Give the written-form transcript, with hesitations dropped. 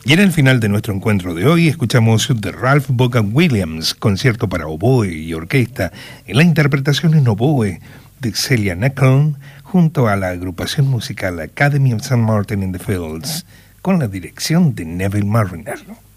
Y en el final de nuestro encuentro de hoy escuchamos de Ralph Vaughan Williams, concierto para oboe y orquesta, en la interpretación en oboe de Celia Nacon, junto a la agrupación musical Academy of St. Martin in the Fields, con la dirección de Neville Marriner.